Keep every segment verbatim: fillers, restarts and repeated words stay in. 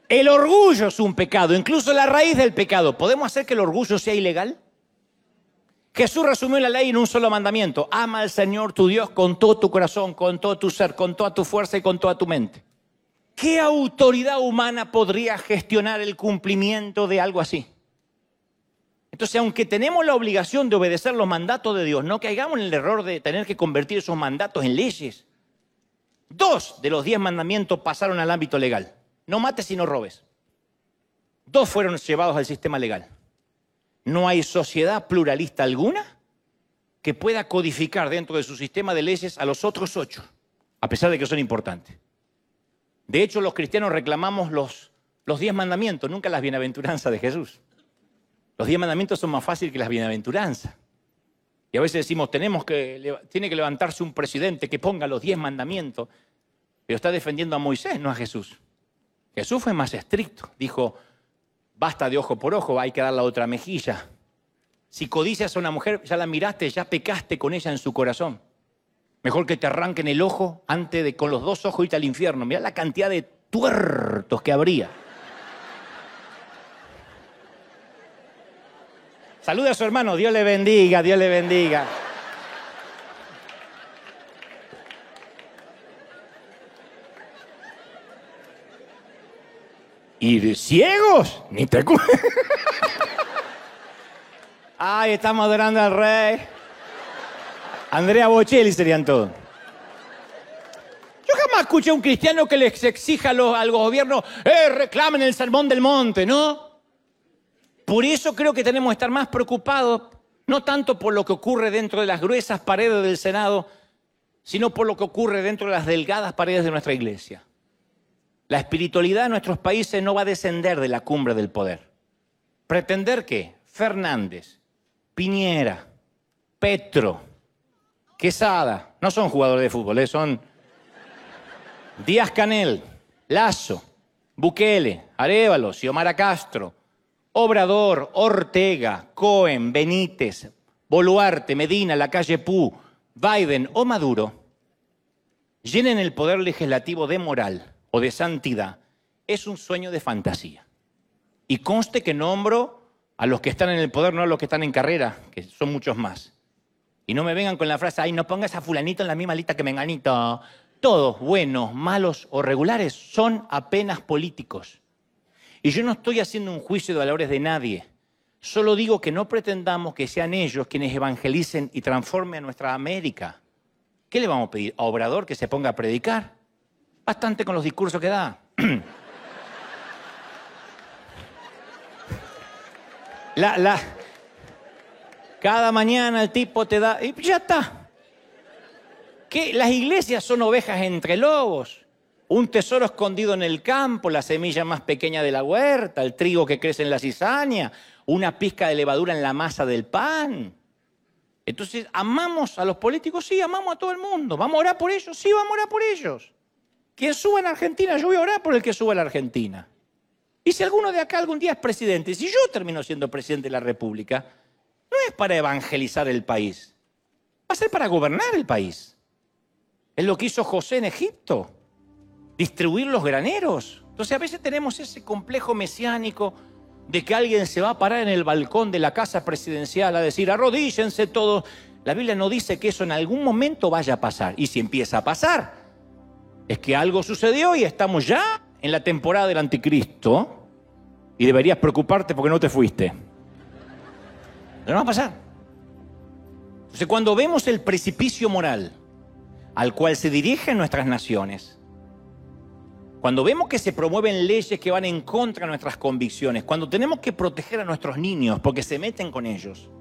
El orgullo es un pecado, incluso la raíz del pecado. ¿Podemos hacer que el orgullo sea ilegal? Jesús resumió la ley en un solo mandamiento. Ama al Señor tu Dios con todo tu corazón, con todo tu ser, con toda tu fuerza y con toda tu mente. ¿Qué autoridad humana podría gestionar el cumplimiento de algo así? Entonces, aunque tenemos la obligación de obedecer los mandatos de Dios, no caigamos en el error de tener que convertir esos mandatos en leyes. Dos de los diez mandamientos pasaron al ámbito legal. No mates y no robes. Dos fueron llevados al sistema legal. No hay sociedad pluralista alguna que pueda codificar dentro de su sistema de leyes a los otros ocho, a pesar de que son importantes. De hecho, los cristianos reclamamos los, los diez mandamientos, nunca las bienaventuranzas de Jesús. Los diez mandamientos son más fáciles que las bienaventuranzas. Y a veces decimos, tenemos que, tiene que levantarse un presidente que ponga los diez mandamientos, pero está defendiendo a Moisés, no a Jesús. Jesús fue más estricto, dijo, basta de ojo por ojo, hay que dar la otra mejilla. Si codicias a una mujer, ya la miraste, ya pecaste con ella en su corazón. Mejor que te arranquen el ojo antes de con los dos ojos irte al infierno. Mirá la cantidad de tuertos que habría. Saluda a su hermano, Dios le bendiga, Dios le bendiga. ¿Y de ciegos? Ni te cu... Ay, estamos adorando al rey. Andrea Bocelli serían todos. Yo jamás escuché a un cristiano que les exija a los, al gobierno, eh, reclamen el sermón del monte, ¿no? Por eso creo que tenemos que estar más preocupados, no tanto por lo que ocurre dentro de las gruesas paredes del Senado, sino por lo que ocurre dentro de las delgadas paredes de nuestra iglesia. La espiritualidad de nuestros países no va a descender de la cumbre del poder. Pretender que Fernández, Piñera, Petro, Quesada, no son jugadores de fútbol, ¿eh? Son Díaz-Canel, Lasso, Bukele, Arévalo, Xiomara Castro, Obrador, Ortega, Cohen, Benítez, Boluarte, Medina, Lacalle Pou, Biden o Maduro llenen el poder legislativo de moral o de santidad, es un sueño de fantasía. Y conste que nombro a los que están en el poder, no a los que están en carrera, que son muchos más. Y no me vengan con la frase, ay, no pongas a fulanito en la misma lista que menganito. Todos, buenos, malos o regulares, son apenas políticos. Y yo no estoy haciendo un juicio de valores de nadie. Solo digo que no pretendamos que sean ellos quienes evangelicen y transformen a nuestra América. ¿Qué le vamos a pedir? ¿A Obrador que se ponga a predicar? Bastante con los discursos que da. la, la, cada mañana el tipo te da... Y ya está. ¿Qué? Las iglesias son ovejas entre lobos. Un tesoro escondido en el campo, la semilla más pequeña de la huerta, el trigo que crece en la cizaña, una pizca de levadura en la masa del pan. Entonces, ¿amamos a los políticos? Sí, amamos a todo el mundo. ¿Vamos a orar por ellos? Sí, vamos a orar por ellos. Quien suba en Argentina, yo voy a orar por el que suba a la Argentina. Y si alguno de acá algún día es presidente, si yo termino siendo presidente de la República, no es para evangelizar el país, va a ser para gobernar el país. Es lo que hizo José en Egipto. Distribuir los graneros. Entonces a veces tenemos ese complejo mesiánico de que alguien se va a parar en el balcón de la casa presidencial a decir arrodíllense todos. La Biblia no dice que eso en algún momento vaya a pasar. Y si empieza a pasar, es que algo sucedió y estamos ya en la temporada del anticristo y deberías preocuparte porque no te fuiste. Pero no va a pasar. Entonces cuando vemos el precipicio moral al cual se dirigen nuestras naciones, cuando vemos que se promueven leyes que van en contra de nuestras convicciones, cuando tenemos que proteger a nuestros niños porque se meten con ellos,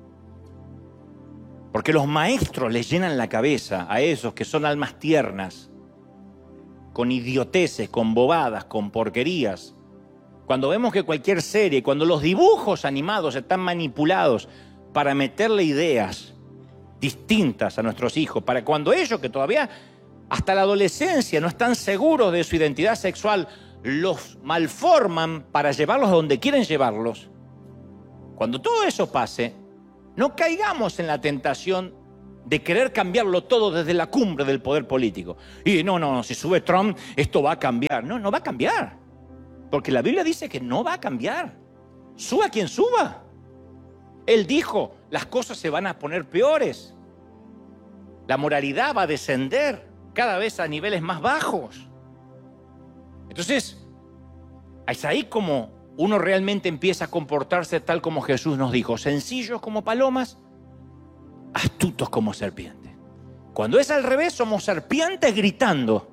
porque los maestros les llenan la cabeza a esos que son almas tiernas, con idioteces, con bobadas, con porquerías, cuando vemos que cualquier serie, cuando los dibujos animados están manipulados para meterle ideas distintas a nuestros hijos, para cuando ellos que todavía... hasta la adolescencia no están seguros de su identidad sexual, los malforman para llevarlos a donde quieren llevarlos. Cuando todo eso pase, no caigamos en la tentación de querer cambiarlo todo desde la cumbre del poder político. Y no, no, si sube Trump, esto va a cambiar. No, no va a cambiar. Porque la Biblia dice que no va a cambiar. Suba quien suba. Él dijo, las cosas se van a poner peores. La moralidad va a descender cada vez a niveles más bajos. Entonces, es ahí como uno realmente empieza a comportarse tal como Jesús nos dijo. Sencillos como palomas, astutos como serpientes. Cuando es al revés, somos serpientes gritando.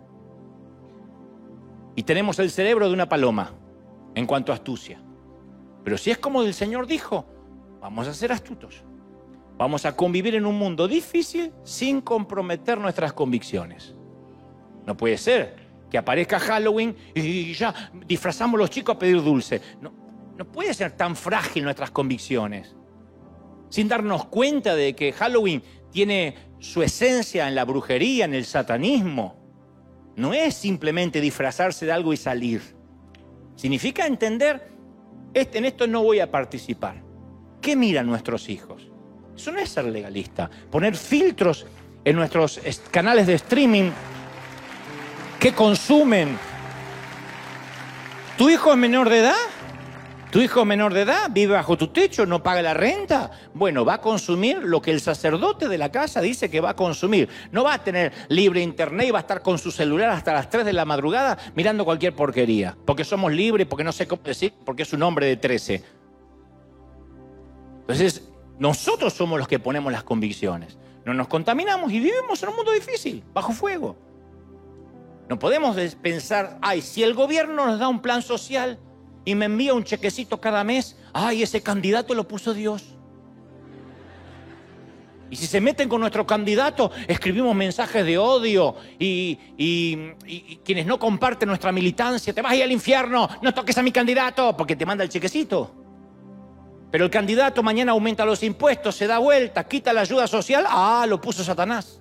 Y tenemos el cerebro de una paloma en cuanto a astucia. Pero si es como el Señor dijo, vamos a ser astutos. Vamos a convivir en un mundo difícil sin comprometer nuestras convicciones. No puede ser que aparezca Halloween y ya disfrazamos a los chicos a pedir dulce. No, no puede ser tan frágil nuestras convicciones. Sin darnos cuenta de que Halloween tiene su esencia en la brujería, en el satanismo. No es simplemente disfrazarse de algo y salir. Significa entender, este, en esto no voy a participar. ¿Qué miran nuestros hijos? Eso no es ser legalista. Poner filtros en nuestros canales de streaming. ¿Qué consumen? ¿Tu hijo es menor de edad? ¿Tu hijo es menor de edad? ¿Vive bajo tu techo? ¿No paga la renta? Bueno, va a consumir lo que el sacerdote de la casa dice que va a consumir. No va a tener libre internet y va a estar con su celular hasta las tres de la madrugada mirando cualquier porquería. Porque somos libres, porque no sé cómo decir, porque es un hombre de trece. Entonces, nosotros somos los que ponemos las convicciones. No nos contaminamos y vivimos en un mundo difícil, bajo fuego. No podemos pensar, ay, si el gobierno nos da un plan social y me envía un chequecito cada mes, ay, ese candidato lo puso Dios. Y si se meten con nuestro candidato, escribimos mensajes de odio y, y, y, y quienes no comparten nuestra militancia, te vas a ir al infierno, no toques a mi candidato, porque te manda el chequecito. Pero el candidato mañana aumenta los impuestos, se da vuelta, quita la ayuda social, ah, lo puso Satanás.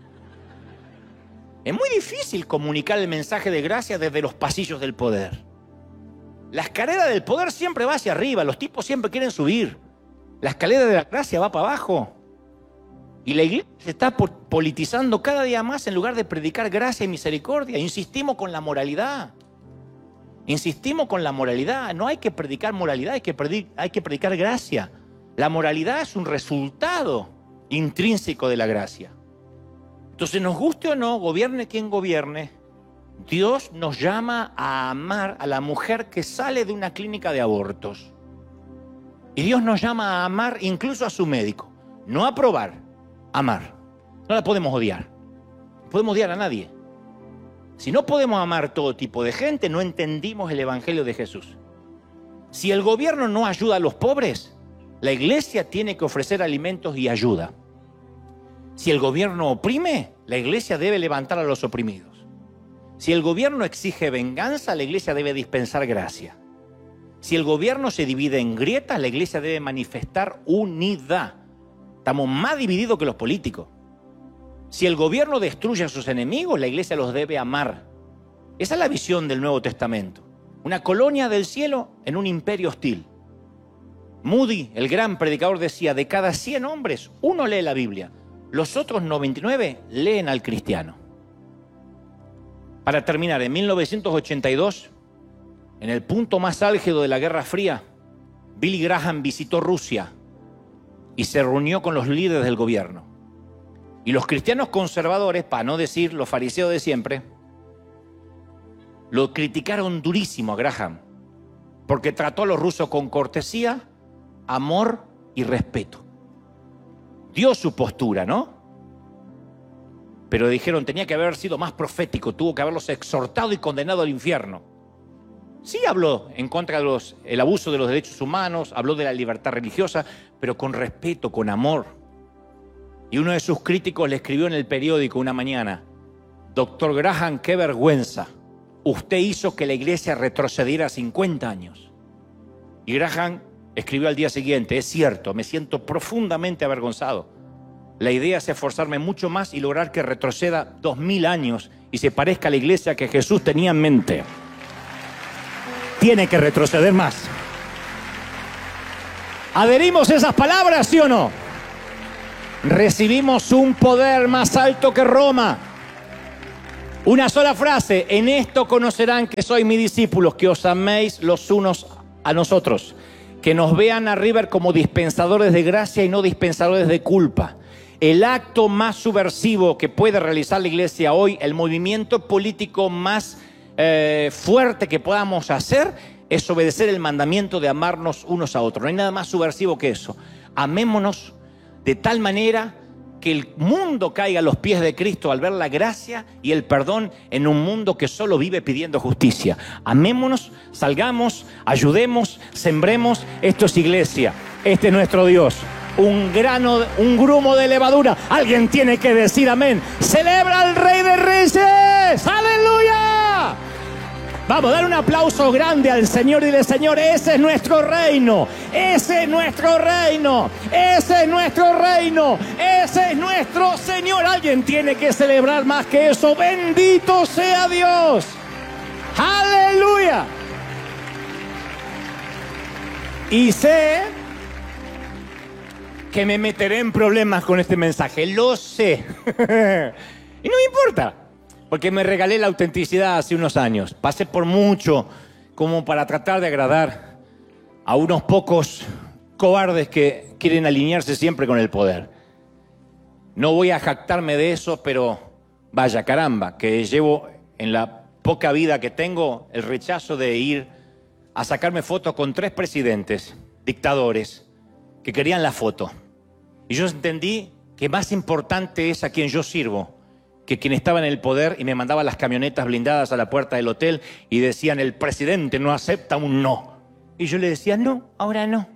Es muy difícil comunicar el mensaje de gracia desde los pasillos del poder. La escalera del poder siempre va hacia arriba, los tipos siempre quieren subir. La escalera de la gracia va para abajo. Y la iglesia se está politizando cada día más en lugar de predicar gracia y misericordia. Insistimos con la moralidad. Insistimos con la moralidad. No hay que predicar moralidad, hay que, predicar, hay que predicar gracia. La moralidad es un resultado intrínseco de la gracia. Entonces, nos guste o no, gobierne quien gobierne, Dios nos llama a amar a la mujer que sale de una clínica de abortos. Y Dios nos llama a amar incluso a su médico. No a aprobar, amar. No la podemos odiar. No podemos odiar a nadie. Si no podemos amar todo tipo de gente, no entendimos el Evangelio de Jesús. Si el gobierno no ayuda a los pobres, la iglesia tiene que ofrecer alimentos y ayuda. Si el gobierno oprime, la iglesia debe levantar a los oprimidos. Si el gobierno exige venganza, la iglesia debe dispensar gracia. Si el gobierno se divide en grietas, la iglesia debe manifestar unidad. Estamos más divididos que los políticos. Si el gobierno destruye a sus enemigos, la iglesia los debe amar. Esa es la visión del Nuevo Testamento. Una colonia del cielo en un imperio hostil. Moody, el gran predicador, decía, de cada cien hombres, uno lee la Biblia. Los otros noventa y nueve leen al cristiano. Para terminar, en mil novecientos ochenta y dos, en el punto más álgido de la Guerra Fría, Billy Graham visitó Rusia y se reunió con los líderes del gobierno. Y los cristianos conservadores, para no decir los fariseos de siempre, lo criticaron durísimo a Graham, porque trató a los rusos con cortesía, amor y respeto. Dio su postura, ¿no? Pero dijeron, tenía que haber sido más profético, tuvo que haberlos exhortado y condenado al infierno. Sí habló en contra del abuso de los derechos humanos, habló de la libertad religiosa, pero con respeto, con amor. Y uno de sus críticos le escribió en el periódico una mañana, doctor Graham, qué vergüenza, usted hizo que la iglesia retrocediera cincuenta años. Y Graham escribió al día siguiente, es cierto, me siento profundamente avergonzado. La idea es esforzarme mucho más y lograr que retroceda dos mil años y se parezca a la iglesia que Jesús tenía en mente. Tiene que retroceder más. ¿Adherimos esas palabras, sí o no? Recibimos un poder más alto que Roma. Una sola frase: en esto conocerán que sois mis discípulos, que os améis los unos a nosotros, que nos vean a River como dispensadores de gracia y no dispensadores de culpa. El acto más subversivo que puede realizar la iglesia hoy, el movimiento político más eh, fuerte que podamos hacer, es obedecer el mandamiento de amarnos unos a otros. No hay nada más subversivo que eso. Amémonos de tal manera que el mundo caiga a los pies de Cristo al ver la gracia y el perdón en un mundo que solo vive pidiendo justicia. Amémonos, salgamos, ayudemos, sembremos. Esto es iglesia, este es nuestro Dios. Un grano, un grumo de levadura. Alguien tiene que decir amén. ¡Celebra al Rey de Reyes! ¡Aleluya! Vamos, dar un aplauso grande al Señor y dile: Señor, ese es nuestro reino, ese es nuestro reino, ese es nuestro reino, ese es nuestro Señor. Alguien tiene que celebrar más que eso. Bendito sea Dios. Aleluya. Y sé que me meteré en problemas con este mensaje, lo sé. Y no me importa, porque me regalé la autenticidad hace unos años. Pasé por mucho como para tratar de agradar a unos pocos cobardes que quieren alinearse siempre con el poder. No voy a jactarme de eso, pero vaya caramba, que llevo en la poca vida que tengo el rechazo de ir a sacarme fotos con tres presidentes, dictadores, que querían la foto. Y yo entendí que más importante es a quien yo sirvo que quien estaba en el poder y me mandaba las camionetas blindadas a la puerta del hotel y decían: el presidente no acepta un no. Y yo le decía: no, ahora no.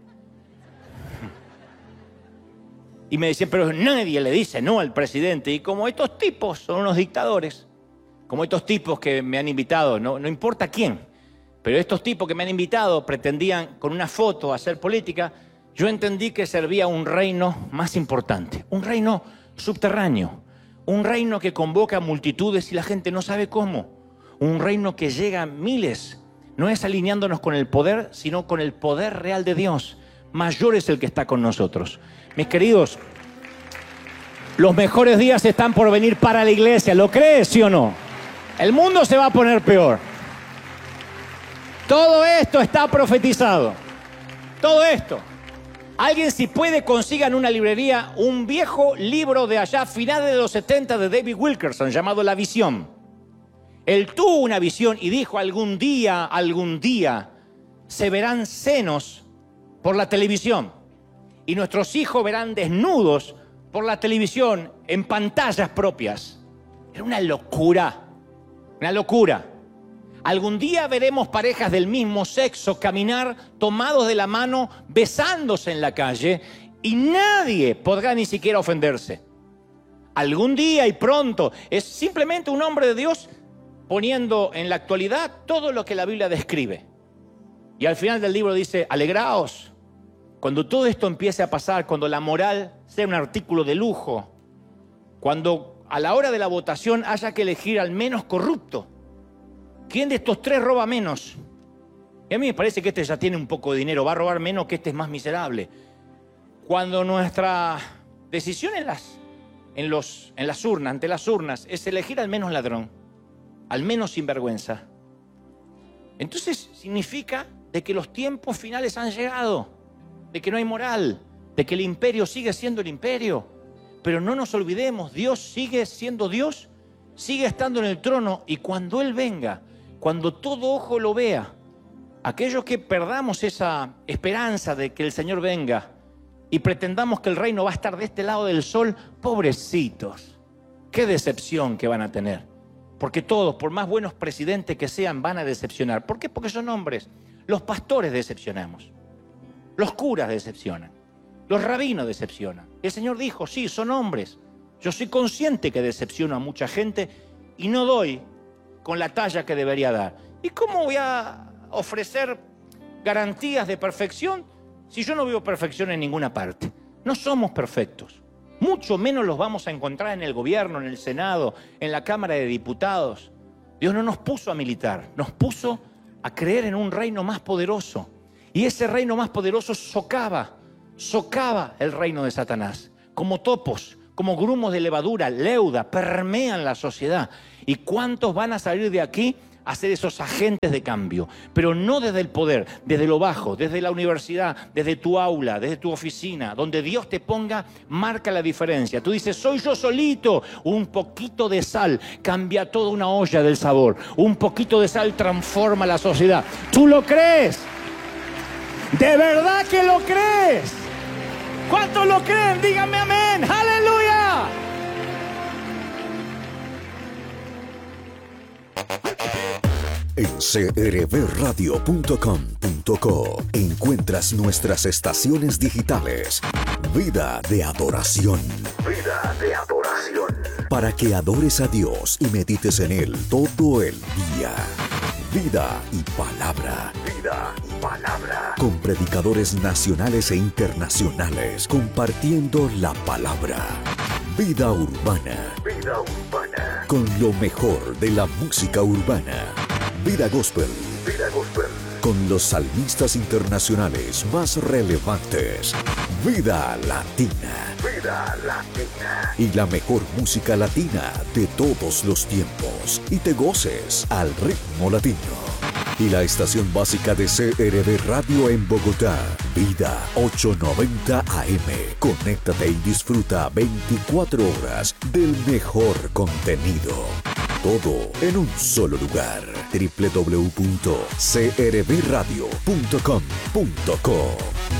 Y me decían: pero nadie le dice no al presidente. Y como estos tipos son unos dictadores, como estos tipos que me han invitado, no, no importa quién, pero estos tipos que me han invitado pretendían con una foto hacer política, yo entendí que servía un reino más importante, un reino subterráneo, un reino que convoca a multitudes y la gente no sabe cómo, un reino que llega a miles. No es alineándonos con el poder, sino con el poder real de Dios. Mayor es el que está con nosotros. Mis queridos, los mejores días están por venir para la iglesia. ¿Lo crees, sí o no? El mundo se va a poner peor. Todo esto está profetizado. Todo esto. Alguien, si puede, consiga en una librería un viejo libro de allá, finales de los setenta, de David Wilkerson, llamado La Visión. Él tuvo una visión y dijo: algún día, algún día, se verán senos por la televisión. Y nuestros hijos verán desnudos por la televisión, en pantallas propias. Era una locura, una locura. Algún día veremos parejas del mismo sexo caminar tomados de la mano, besándose en la calle, y nadie podrá ni siquiera ofenderse. Algún día y pronto es simplemente un hombre de Dios poniendo en la actualidad todo lo que la Biblia describe. Y al final del libro dice: alegraos. Cuando todo esto empiece a pasar, cuando la moral sea un artículo de lujo, cuando a la hora de la votación haya que elegir al menos corrupto, ¿quién de estos tres roba menos? Y a mí me parece que este ya tiene un poco de dinero, va a robar menos, que este es más miserable. Cuando nuestra decisión en las, en los, en las urnas, ante las urnas, es elegir al menos ladrón, al menos sinvergüenza, entonces significa de que los tiempos finales han llegado, de que no hay moral, de que el imperio sigue siendo el imperio. Pero no nos olvidemos, Dios sigue siendo Dios, sigue estando en el trono, y cuando Él venga, cuando todo ojo lo vea, aquellos que perdamos esa esperanza de que el Señor venga y pretendamos que el reino va a estar de este lado del sol, pobrecitos, qué decepción que van a tener. Porque todos, por más buenos presidentes que sean, van a decepcionar. ¿Por qué? Porque son hombres. Los pastores decepcionamos, los curas decepcionan, los rabinos decepcionan. El Señor dijo: sí, son hombres. Yo soy consciente que decepciono a mucha gente y no doy con la talla que debería dar. ¿Y cómo voy a ofrecer garantías de perfección si yo no veo perfección en ninguna parte? No somos perfectos. Mucho menos los vamos a encontrar en el gobierno, en el Senado, en la Cámara de Diputados. Dios no nos puso a militar, nos puso a creer en un reino más poderoso. Y ese reino más poderoso socava, socava el reino de Satanás, como topos, como grumos de levadura, leuda, permean la sociedad. ¿Y cuántos van a salir de aquí a ser esos agentes de cambio? Pero no desde el poder, desde lo bajo, desde la universidad, desde tu aula, desde tu oficina, donde Dios te ponga, marca la diferencia. Tú dices, soy yo solito. Un poquito de sal cambia toda una olla del sabor. Un poquito de sal transforma la sociedad. ¿Tú lo crees? ¿De verdad que lo crees? ¿Cuántos lo creen? Díganme amén. ¡Aleluya! En c r b radio punto com punto co encuentras nuestras estaciones digitales. Vida de adoración. Vida de adoración. Para que adores a Dios y medites en Él todo el día. Vida y palabra. Vida y palabra. Con predicadores nacionales e internacionales compartiendo la palabra. Vida urbana. Vida urbana. Con lo mejor de la música urbana. Vida gospel. Vida gospel. Con los salmistas internacionales más relevantes. Vida latina. Vida latina. Y la mejor música latina de todos los tiempos. Y te goces al ritmo latino. Y la estación básica de C R B Radio en Bogotá. Vida ochocientos noventa A M. Conéctate y disfruta veinticuatro horas del mejor contenido. Todo en un solo lugar. doble u doble u doble u punto c r b radio punto com punto co.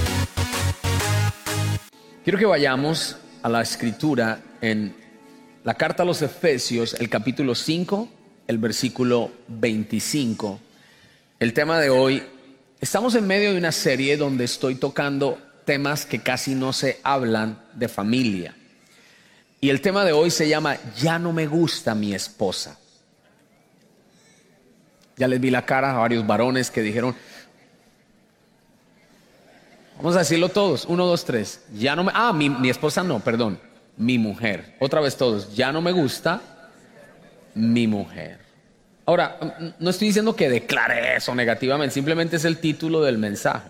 Quiero que vayamos a la escritura en la carta a los Efesios, el capítulo cinco, el versículo veinticinco. El tema de hoy, estamos en medio de una serie donde estoy tocando temas que casi no se hablan de familia. Y el tema de hoy se llama Ya no me gusta mi esposa. Ya les vi la cara a varios varones que dijeron, vamos a decirlo todos, uno, dos, tres. Ya no me, ah, mi, mi esposa no, perdón, mi mujer. Otra vez todos, ya no me gusta mi mujer. Ahora, no estoy diciendo que declare eso negativamente, simplemente es el título del mensaje.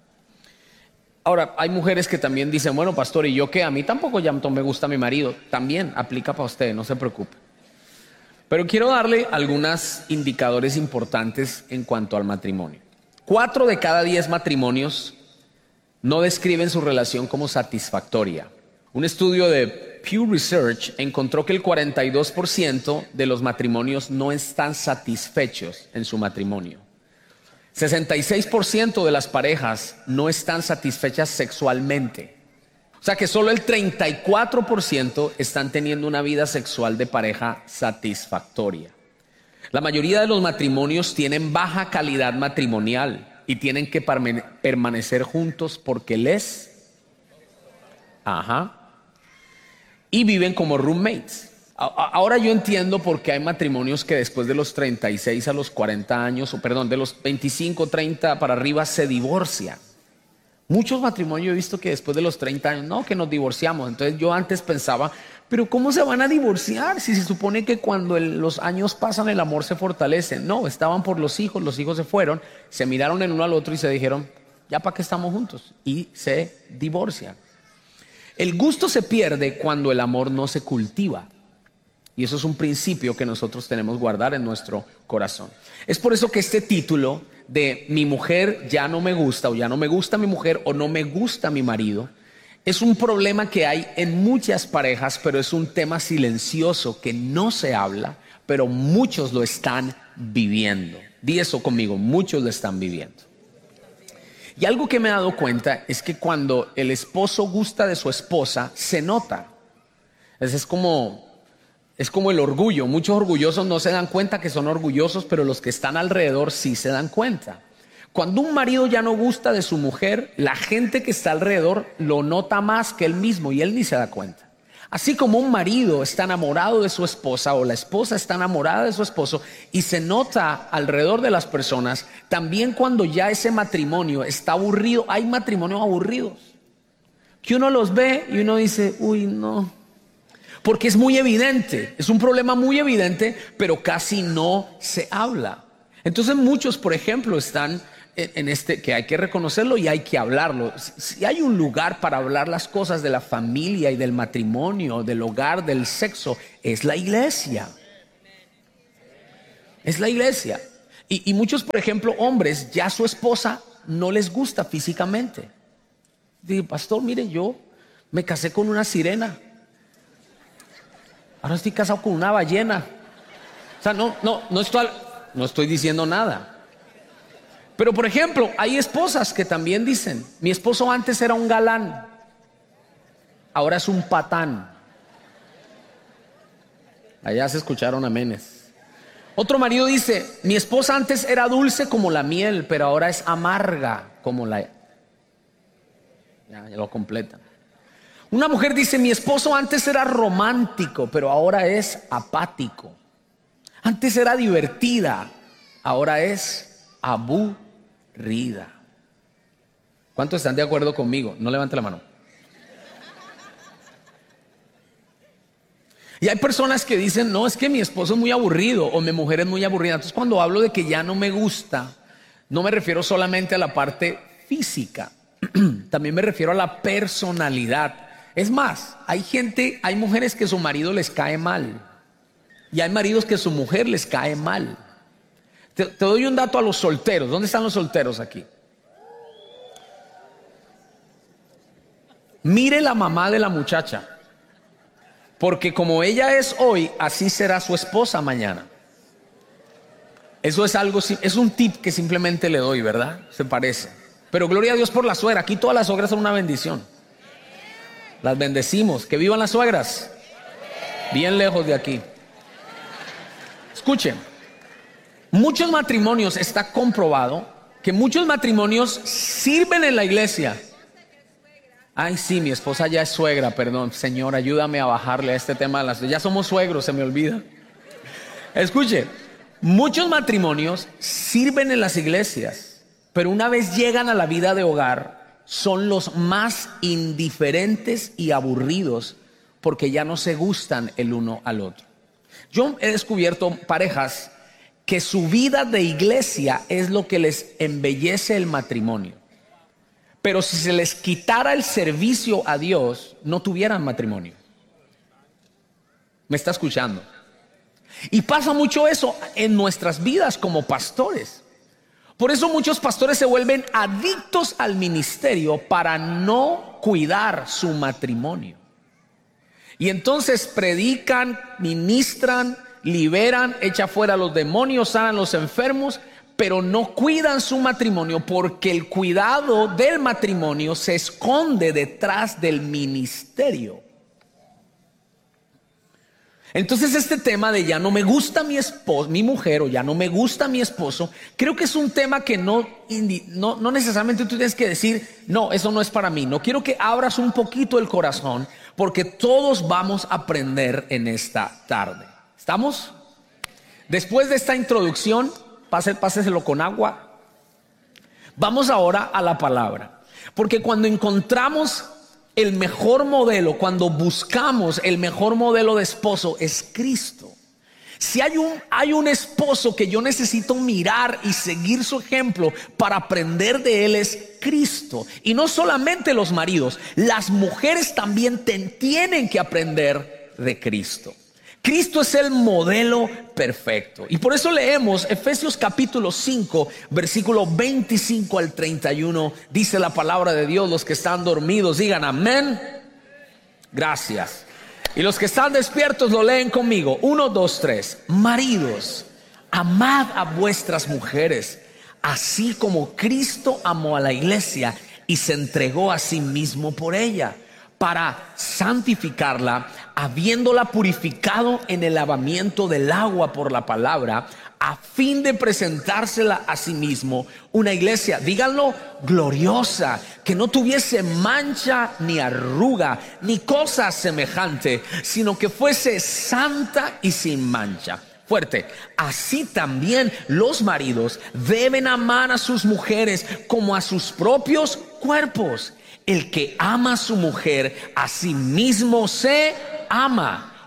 Ahora, hay mujeres que también dicen, bueno, pastor, ¿y yo qué? A mí tampoco ya me gusta mi marido. También aplica para usted, no se preocupe. Pero quiero darle algunos indicadores importantes en cuanto al matrimonio. Cuatro de cada diez matrimonios no describen su relación como satisfactoria. Un estudio de Pew Research encontró que el cuarenta y dos por ciento de los matrimonios no están satisfechos en su matrimonio. sesenta y seis por ciento de las parejas no están satisfechas sexualmente. O sea que solo el treinta y cuatro por ciento están teniendo una vida sexual de pareja satisfactoria. La mayoría de los matrimonios tienen baja calidad matrimonial y tienen que permanecer juntos porque les... Ajá. Y viven como roommates. Ahora yo entiendo por qué hay matrimonios que después de los treinta y seis a los cuarenta años, o perdón, de los veinticinco, treinta para arriba se divorcian. Muchos matrimonios he visto que después de los treinta años, no, que nos divorciamos. Entonces yo antes pensaba, pero ¿cómo se van a divorciar? Si se supone que cuando el, los años pasan el amor se fortalece. No, estaban por los hijos, los hijos se fueron, se miraron el uno al otro y se dijeron, ya para qué estamos juntos. Y se divorcian. El gusto se pierde cuando el amor no se cultiva. Y eso es un principio que nosotros tenemos que guardar en nuestro corazón. Es por eso que este título de mi mujer ya no me gusta, o ya no me gusta mi mujer, o no me gusta mi marido, es un problema que hay en muchas parejas, pero es un tema silencioso que no se habla, pero muchos lo están viviendo. Di eso conmigo, muchos lo están viviendo. Y algo que me he dado cuenta es que cuando el esposo gusta de su esposa, se nota. Es, es como... Es como el orgullo. Muchos orgullosos no se dan cuenta que son orgullosos, pero los que están alrededor sí se dan cuenta. Cuando un marido ya no gusta de su mujer, la gente que está alrededor lo nota más que él mismo y él ni se da cuenta. Así como un marido está enamorado de su esposa o la esposa está enamorada de su esposo y se nota alrededor de las personas, también cuando ya ese matrimonio está aburrido, hay matrimonios aburridos, que uno los ve y uno dice, uy, no. Porque es muy evidente, es un problema muy evidente, pero casi no se habla. Entonces muchos, por ejemplo, están en, en este, que hay que reconocerlo y hay que hablarlo. Si, si hay un lugar para hablar las cosas de la familia y del matrimonio, del hogar, del sexo, es la iglesia. Es la iglesia. Y, y muchos, por ejemplo, hombres, ya su esposa no les gusta físicamente. Digo, pastor, mire, yo me casé con una sirena. Ahora estoy casado con una ballena. O sea, no, no, no estoy, no estoy diciendo nada. Pero, por ejemplo, hay esposas que también dicen, mi esposo antes era un galán, ahora es un patán. Allá se escucharon amenes. Otro marido dice, mi esposa antes era dulce como la miel, pero ahora es amarga como la... Ya, ya lo completan. Una mujer dice, mi esposo antes era romántico, pero ahora es apático. Antes era divertida, ahora es aburrida. ¿Cuántos están de acuerdo conmigo? No levante la mano. Y hay personas que dicen, no, es que mi esposo es muy aburrido o mi mujer es muy aburrida. Entonces, cuando hablo de que ya no me gusta, no me refiero solamente a la parte física, también me refiero a la personalidad. Es más, hay gente, hay mujeres que su marido les cae mal y hay maridos que su mujer les cae mal. Te, te doy un dato a los solteros. ¿Dónde están los solteros aquí? Mire la mamá de la muchacha, porque como ella es hoy, así será su esposa mañana. Eso es algo, es un tip que simplemente le doy, ¿verdad? Se parece. Pero gloria a Dios por la suegra. Aquí todas las suegras son una bendición. Las bendecimos. Que vivan las suegras. Bien lejos de aquí. Escuchen. Muchos matrimonios, está comprobado que muchos matrimonios sirven en la iglesia. Ay, sí, mi esposa ya es suegra, perdón. Señor, ayúdame a bajarle a este tema de las... Ya somos suegros, se me olvida. Escuche, muchos matrimonios sirven en las iglesias, pero una vez llegan a la vida de hogar, son los más indiferentes y aburridos porque ya no se gustan el uno al otro. Yo he descubierto parejas que su vida de iglesia es lo que les embellece el matrimonio. Pero si se les quitara el servicio a Dios, no tuvieran matrimonio. ¿Me está escuchando? Y pasa mucho eso en nuestras vidas como pastores. Por eso muchos pastores se vuelven adictos al ministerio para no cuidar su matrimonio. Y entonces predican, ministran, liberan, echan fuera a los demonios, sanan a los enfermos, pero no cuidan su matrimonio porque el cuidado del matrimonio se esconde detrás del ministerio. Entonces este tema de ya no me gusta mi esposo, mi mujer, o ya no me gusta mi esposo, creo que es un tema que no, no, no necesariamente tú tienes que decir, no, eso no es para mí. No quiero que abras un poquito el corazón porque todos vamos a aprender en esta tarde. ¿Estamos? Después de esta introducción, Pase, páseselo con agua. Vamos ahora a la palabra. Porque cuando encontramos el mejor modelo, cuando buscamos el mejor modelo de esposo, es Cristo. Si hay un, hay un esposo que yo necesito mirar y seguir su ejemplo para aprender de él, es Cristo. Y no solamente los maridos, las mujeres también ten, tienen que aprender de Cristo. Cristo es el modelo perfecto. Y por eso leemos Efesios capítulo cinco, versículo veinticinco al treinta y uno. Dice la palabra de Dios. Los que están dormidos digan amén. Gracias. Y los que están despiertos lo leen conmigo. Uno, dos, tres. Maridos, amad a vuestras mujeres, así como Cristo amó a la iglesia y se entregó a sí mismo por ella, para santificarla, habiéndola purificado en el lavamiento del agua por la palabra, a fin de presentársela a sí mismo una iglesia, díganlo, gloriosa, que no tuviese mancha ni arruga ni cosa semejante, sino que fuese santa y sin mancha. Fuerte. Así también los maridos deben amar a sus mujeres como a sus propios cuerpos. El que ama a su mujer, a sí mismo se ama,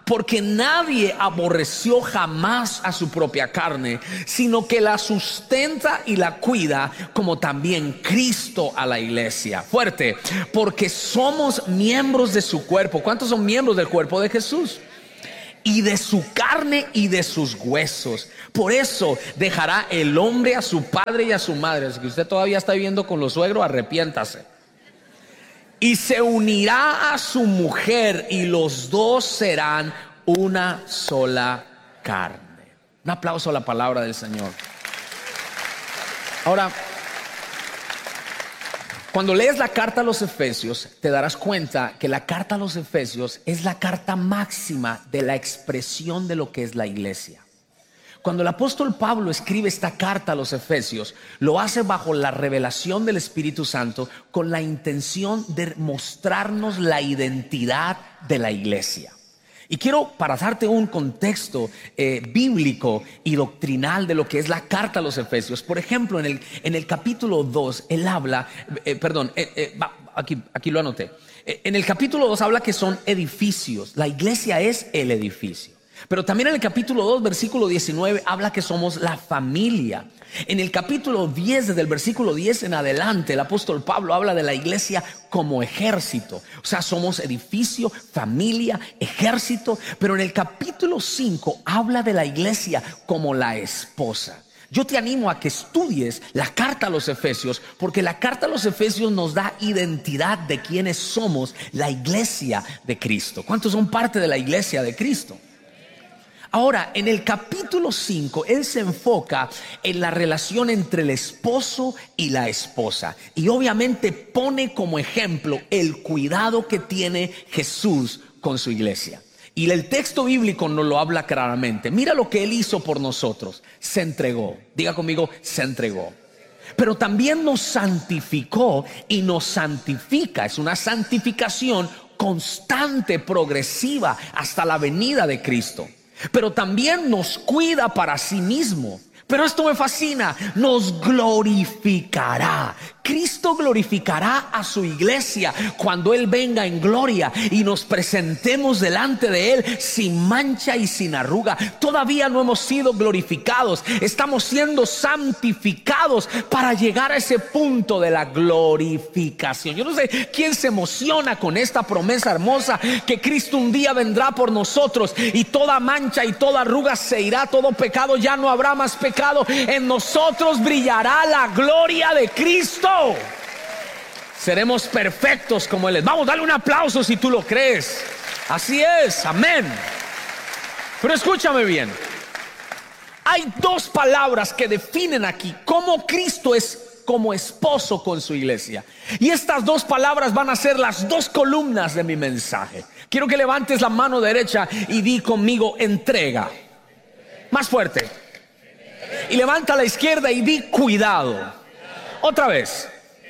porque nadie aborreció jamás a su propia carne, sino que la sustenta y la cuida, como también Cristo a la iglesia. Fuerte, porque somos miembros de su cuerpo. ¿Cuántos son miembros del cuerpo de Jesús? Y de su carne y de sus huesos. Por eso dejará el hombre a su padre y a su madre. Si usted todavía está viviendo con los suegros, arrepiéntase. Y se unirá a su mujer, y los dos serán una sola carne. Un aplauso a la palabra del Señor. Ahora, cuando lees la carta a los Efesios, te darás cuenta que la carta a los Efesios es la carta máxima de la expresión de lo que es la iglesia. Cuando el apóstol Pablo escribe esta carta a los Efesios, lo hace bajo la revelación del Espíritu Santo, con la intención de mostrarnos la identidad de la iglesia. Y quiero, para darte un contexto eh, bíblico y doctrinal de lo que es la carta a los Efesios. Por ejemplo, en el, en el capítulo dos, él habla, eh, perdón, eh, eh, va, aquí, aquí lo anoté. Eh, en el capítulo dos habla que son edificios. La iglesia es el edificio. Pero también en el capítulo dos, versículo diecinueve, habla que somos la familia. En el capítulo diez, desde el versículo diez en adelante, el apóstol Pablo habla de la iglesia como ejército. O sea, somos edificio, familia, ejército. Pero en el capítulo cinco habla de la iglesia como la esposa. Yo te animo a que estudies la carta a los Efesios, porque la carta a los Efesios nos da identidad de quiénes somos, la iglesia de Cristo. ¿Cuántos son parte de la iglesia de Cristo? Ahora, en el capítulo cinco, él se enfoca en la relación entre el esposo y la esposa. Y obviamente pone como ejemplo el cuidado que tiene Jesús con su iglesia. Y el texto bíblico nos lo habla claramente. Mira lo que él hizo por nosotros. Se entregó. Diga conmigo, se entregó. Pero también nos santificó y nos santifica. Es una santificación constante, progresiva, hasta la venida de Cristo. Pero también nos cuida para sí mismo. Pero esto me fascina, nos glorificará. Cristo glorificará a su iglesia cuando Él venga en gloria y nos presentemos delante de Él sin mancha y sin arruga. Todavía no hemos sido glorificados, estamos siendo santificados para llegar a ese punto de la glorificación. Yo no sé quién se emociona con esta promesa hermosa, que Cristo un día vendrá por nosotros y toda mancha y toda arruga se irá, todo pecado ya no habrá más pecado. En nosotros brillará la gloria de Cristo. Seremos perfectos como Él es. Vamos, dale un aplauso si tú lo crees. Así es, amén. Pero escúchame bien. Hay dos palabras que definen aquí cómo Cristo es como esposo con su iglesia. Y estas dos palabras van a ser las dos columnas de mi mensaje. Quiero que levantes la mano derecha y di conmigo: entrega. Más fuerte. Y levanta la izquierda y di: cuidado. Otra vez.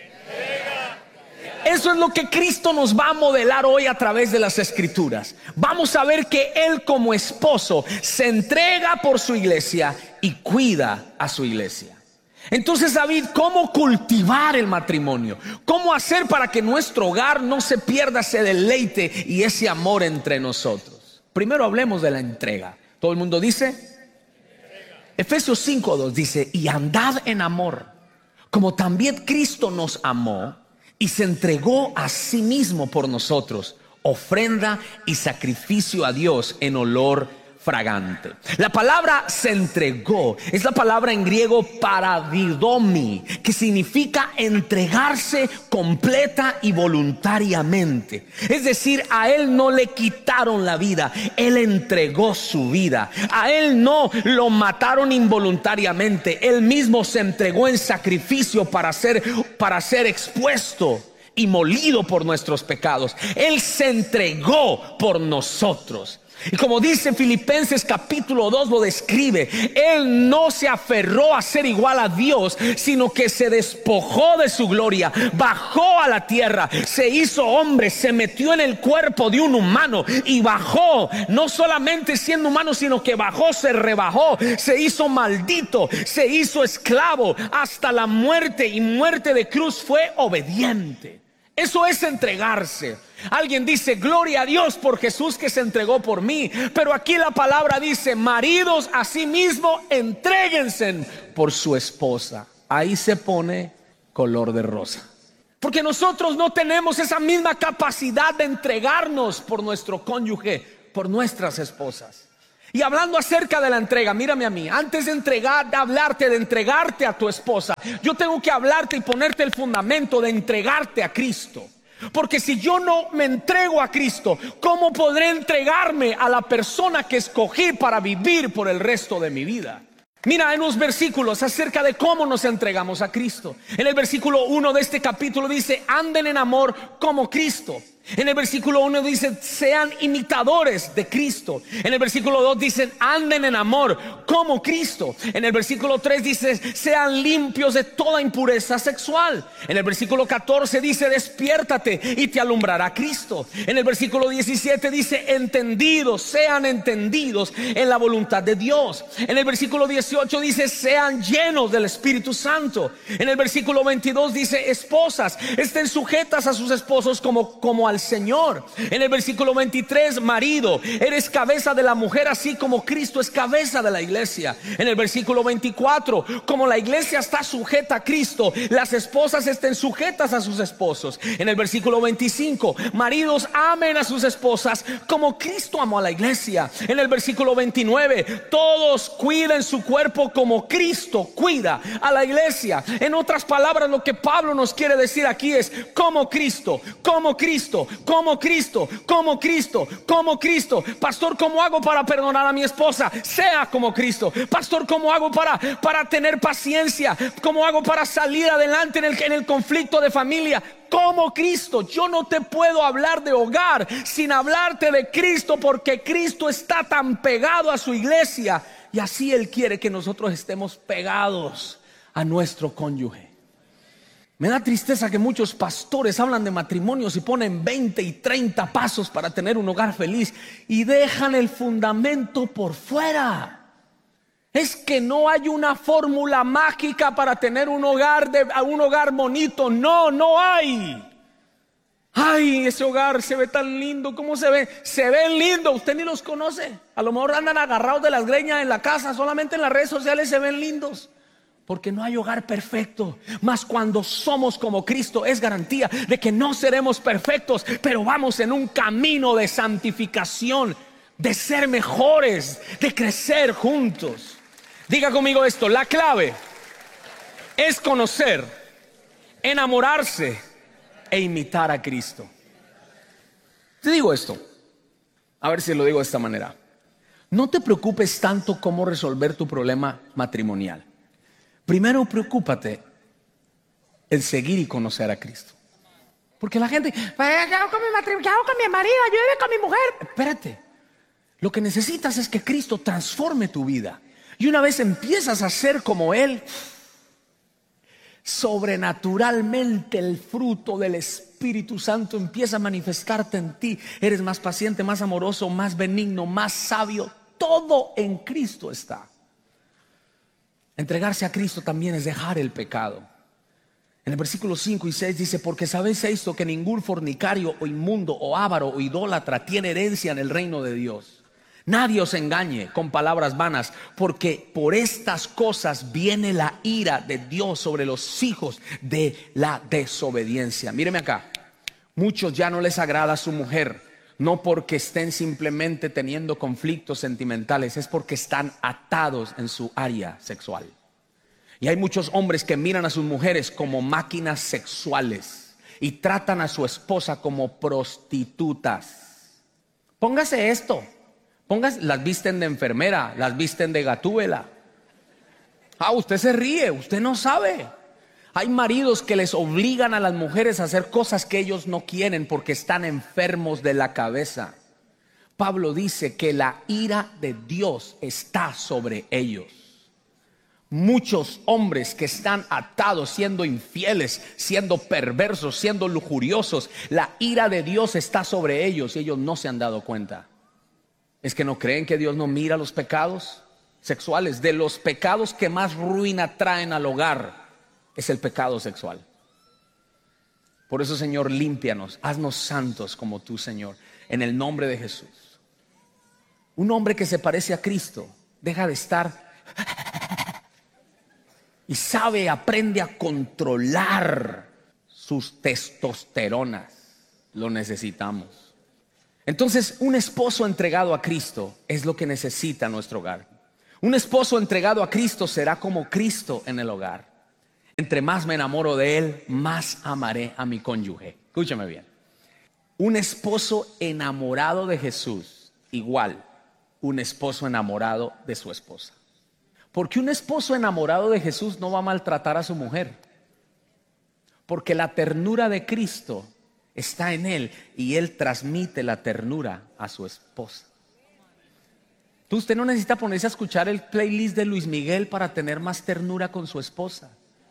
Eso es lo que Cristo nos va a modelar hoy a través de las Escrituras. Vamos a ver que Él como esposo se entrega por su iglesia y cuida a su iglesia. Entonces, David, ¿cómo cultivar el matrimonio? ¿Cómo hacer para que nuestro hogar no se pierda ese deleite y ese amor entre nosotros? Primero hablemos de la entrega. ¿Todo el mundo dice? Efesios cinco dos dice: y andad en amor, como también Cristo nos amó y se entregó a sí mismo por nosotros, ofrenda y sacrificio a Dios en olor fragante. La palabra se entregó es la palabra en griego paradidomi, que significa entregarse completa y voluntariamente. Es decir, a Él no le quitaron la vida, Él entregó su vida. A Él no lo mataron involuntariamente, Él mismo se entregó en sacrificio para ser, para ser expuesto y molido por nuestros pecados. Él se entregó por nosotros. Y como dice Filipenses capítulo dos lo describe, Él no se aferró a ser igual a Dios, sino que se despojó de su gloria, bajó a la tierra, se hizo hombre, se metió en el cuerpo de un humano y bajó, no solamente siendo humano, sino que bajó, se rebajó, se hizo maldito, se hizo esclavo hasta la muerte, y muerte de cruz. Fue obediente. Eso es entregarse. Alguien dice, gloria a Dios por Jesús que se entregó por mí. Pero aquí la palabra dice, maridos, asimismo, entréguense por su esposa. Ahí se pone color de rosa. Porque nosotros no tenemos esa misma capacidad de entregarnos por nuestro cónyuge, por nuestras esposas. Y hablando acerca de la entrega, mírame a mí, antes de entregar, de hablarte, de entregarte a tu esposa, yo tengo que hablarte y ponerte el fundamento de entregarte a Cristo. Porque si yo no me entrego a Cristo, ¿cómo podré entregarme a la persona que escogí para vivir por el resto de mi vida? Mira en los versículos acerca de cómo nos entregamos a Cristo. En el versículo uno de este capítulo dice, anden en amor como Cristo. En el versículo uno dice, sean imitadores de Cristo. En el versículo dos dicen, anden en amor como Cristo. En el versículo tres dice, sean limpios de toda impureza sexual. En el versículo catorce dice, despiértate y te alumbrará Cristo. En el versículo diecisiete dice, entendidos, sean entendidos en la voluntad de Dios. En el versículo dieciocho dice, sean llenos del Espíritu Santo. En el versículo veintidós dice, esposas, estén sujetas a sus esposos como, como al Señor. En el versículo veintitrés, marido, eres cabeza de la mujer, así como Cristo es cabeza de la iglesia. En el versículo veinticuatro, como la iglesia está sujeta a Cristo, las esposas estén sujetas a sus esposos. En el versículo veinticinco, maridos, amen a sus esposas como Cristo amó a la iglesia. En el versículo veintinueve, todos cuiden su cuerpo como Cristo cuida a la iglesia. En otras palabras, lo que Pablo nos quiere decir aquí es, como Cristo, como Cristo, como Cristo, como Cristo, como Cristo. Pastor, ¿cómo hago para perdonar a mi esposa? Sea como Cristo. Pastor, ¿cómo hago para, para tener paciencia? ¿Cómo hago para salir adelante en el, en el conflicto de familia? Como Cristo. Yo no te puedo hablar de hogar sin hablarte de Cristo, porque Cristo está tan pegado a su iglesia, y así Él quiere que nosotros estemos pegados a nuestro cónyuge. Me da tristeza que muchos pastores hablan de matrimonios y ponen veinte y treinta pasos para tener un hogar feliz y dejan el fundamento por fuera. Es que no hay una fórmula mágica para tener un hogar, de, un hogar bonito. No, no hay. Ay, ese hogar se ve tan lindo. ¿Cómo se ve? Se ven lindos. Usted ni los conoce. A lo mejor andan agarrados de las greñas en la casa. Solamente en las redes sociales se ven lindos. Porque no hay hogar perfecto. Mas cuando somos como Cristo, es garantía de que no seremos perfectos, pero vamos en un camino de santificación, de ser mejores, de crecer juntos. Diga conmigo esto: la clave es conocer, enamorarse e imitar a Cristo. Te digo esto, a ver si lo digo de esta manera. No te preocupes tanto cómo resolver tu problema matrimonial. Primero preocúpate en seguir y conocer a Cristo. Porque la gente, ¿qué hago con mi matrimonio? ¿Qué hago con mi marido? Yo vivo con mi mujer. Espérate. Lo que necesitas es que Cristo transforme tu vida. Y una vez empiezas a ser como Él, sobrenaturalmente el fruto del Espíritu Santo empieza a manifestarte en ti. Eres más paciente, más amoroso, más benigno, más sabio. Todo en Cristo está. Entregarse a Cristo también es dejar el pecado. En el versículo cinco y seis dice: porque sabéis esto, que ningún fornicario o inmundo o avaro o idólatra tiene herencia en el reino de Dios. Nadie os engañe con palabras vanas, porque por estas cosas viene la ira de Dios sobre los hijos de la desobediencia. Míreme acá. Muchos ya no les agrada su mujer, no porque estén simplemente teniendo conflictos sentimentales, es porque están atados en su área sexual. Y hay muchos hombres que miran a sus mujeres como máquinas sexuales y tratan a su esposa como prostitutas. Póngase esto, póngase, las visten de enfermera, las visten de gatúbela. Ah, usted se ríe, usted no sabe. Hay maridos que les obligan a las mujeres a hacer cosas que ellos no quieren porque están enfermos de la cabeza. Pablo dice que la ira de Dios está sobre ellos. Muchos hombres que están atados, siendo infieles, siendo perversos, siendo lujuriosos, la ira de Dios está sobre ellos y ellos no se han dado cuenta. ¿Es que no creen que Dios no mira los pecados sexuales? De los pecados que más ruina traen al hogar es el pecado sexual. Por eso, Señor, límpianos, haznos santos como tú, Señor, en el nombre de Jesús. Un hombre que se parece a Cristo deja de estar y sabe, aprende a controlar sus testosteronas. Lo necesitamos. Entonces, un esposo entregado a Cristo es lo que necesita nuestro hogar. Un esposo entregado a Cristo será como Cristo en el hogar. Entre más me enamoro de Él, más amaré a mi cónyuge. Escúchame bien. Un esposo enamorado de Jesús, igual un esposo enamorado de su esposa. Porque un esposo enamorado de Jesús no va a maltratar a su mujer. Porque la ternura de Cristo está en él y él transmite la ternura a su esposa. Tú, usted no necesita ponerse a escuchar el playlist de Luis Miguel para tener más ternura con su esposa.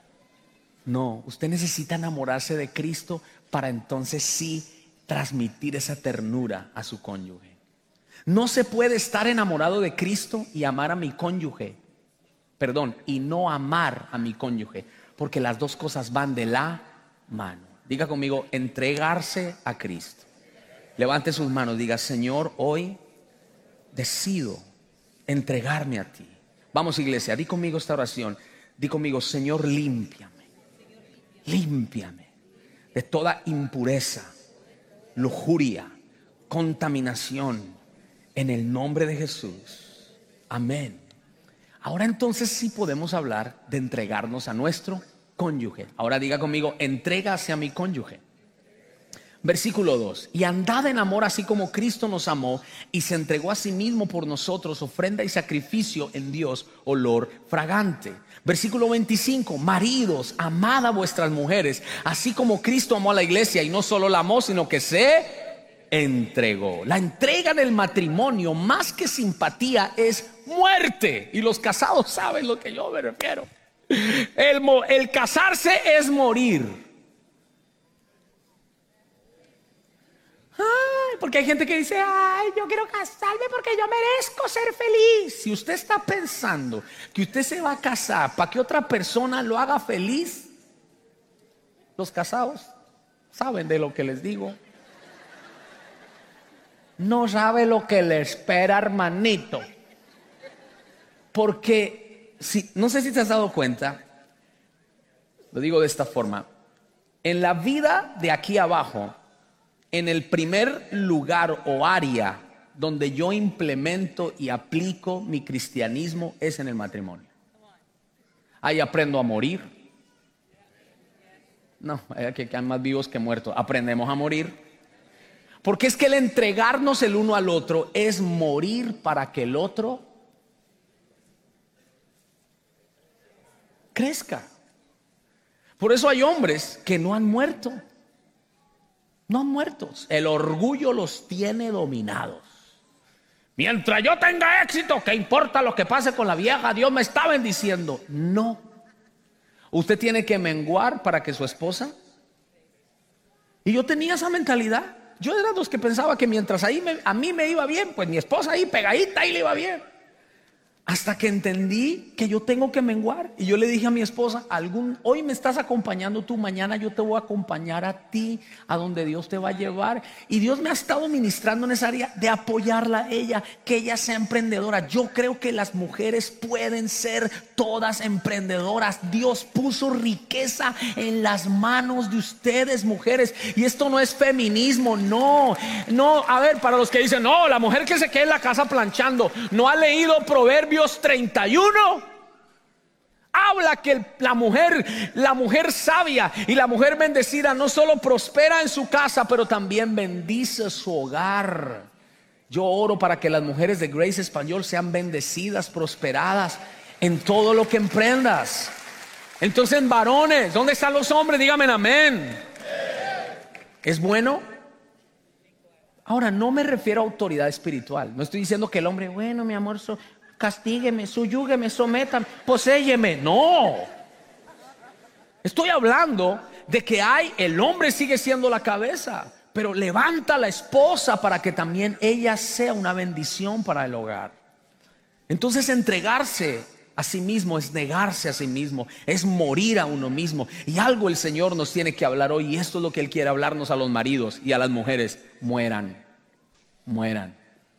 No, usted necesita enamorarse de Cristo para entonces sí transmitir esa ternura a su cónyuge. No se puede estar enamorado de Cristo y amar a mi cónyuge. Perdón, y no amar a mi cónyuge, porque las dos cosas van de la mano. Diga conmigo, entregarse a Cristo. Levante sus manos, diga: Señor, hoy decido entregarme a ti. Vamos, iglesia, di conmigo esta oración. Di conmigo: Señor, límpiame. Límpiame de toda impureza, lujuria, contaminación, en el nombre de Jesús. Amén. Ahora entonces sí podemos hablar de entregarnos a nuestro cónyuge. Ahora diga conmigo: entrega hacia mi cónyuge. Versículo dos: y andad en amor así como Cristo nos amó y se entregó a sí mismo por nosotros, ofrenda y sacrificio en Dios, olor fragante. Versículo veinticinco: maridos, amad a vuestras mujeres, así como Cristo amó a la iglesia y no solo la amó, sino que se entregó. La entrega en el matrimonio, más que simpatía, es muerte. Y los casados saben lo que yo me refiero. El, el casarse es morir. Ay, porque hay gente que dice: ay, yo quiero casarme porque yo merezco ser feliz. Si usted está pensando que usted se va a casar para que otra persona lo haga feliz, los casados saben de lo que les digo. No sabe lo que le espera, hermanito. Porque si, no sé si te has dado cuenta, lo digo de esta forma: en la vida de aquí abajo, en el primer lugar o área donde yo implemento y aplico mi cristianismo es en el matrimonio. Ahí aprendo a morir. No, hay que quedan más vivos que muertos. Aprendemos a morir. Porque es que el entregarnos el uno al otro es morir para que el otro crezca. Por eso hay hombres que no han muerto. No han muerto. El orgullo los tiene dominados. Mientras yo tenga éxito, ¿qué importa lo que pase con la vieja? Dios me está bendiciendo. No. Usted tiene que menguar para que su esposa. Y yo tenía esa mentalidad. Yo era de los que pensaba que mientras ahí me, a mí me iba bien, pues mi esposa ahí pegadita ahí le iba bien. Hasta que entendí que yo tengo que menguar. Y yo le dije a mi esposa: algún, hoy me estás acompañando tú, mañana yo te voy a acompañar a ti, a donde Dios te va a llevar. Y Dios me ha estado ministrando en esa área de apoyarla a ella, que ella sea emprendedora. Yo creo que las mujeres pueden ser todas emprendedoras. Dios puso riqueza en las manos de ustedes, mujeres. Y esto no es feminismo, no. No, a ver, para los que dicen: no, la mujer que se queda en la casa planchando, no ha leído Proverbios treinta y uno. Habla que la mujer, la mujer sabia y la mujer bendecida no solo prospera en su casa, pero también bendice su hogar. Yo oro para que las mujeres de Grace Español sean bendecidas, prosperadas en todo lo que emprendas. Entonces, varones, ¿dónde están los hombres? Díganme amén. ¿Es bueno? Ahora, no me refiero a autoridad espiritual. No estoy diciendo que el hombre, bueno, mi amor, so, castígueme, suyúgueme, sométame, poséyeme. No. Estoy hablando de que hay, el hombre sigue siendo la cabeza, pero levanta a la esposa para que también ella sea una bendición para el hogar. Entonces, entregarse a sí mismo, es negarse a sí mismo, es morir a uno mismo. Y algo el Señor nos tiene que hablar hoy, y esto es lo que Él quiere hablarnos a los maridos y a las mujeres. Mueran, mueran,